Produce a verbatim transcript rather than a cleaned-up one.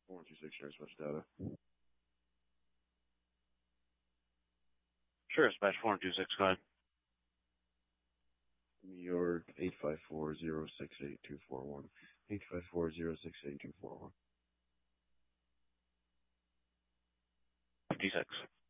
four one two six, share as much data. Sure, dispatch four one two six, go ahead. New York, eight five four zero six eight two four one. eight five four zero six eight two four one. fifty-six.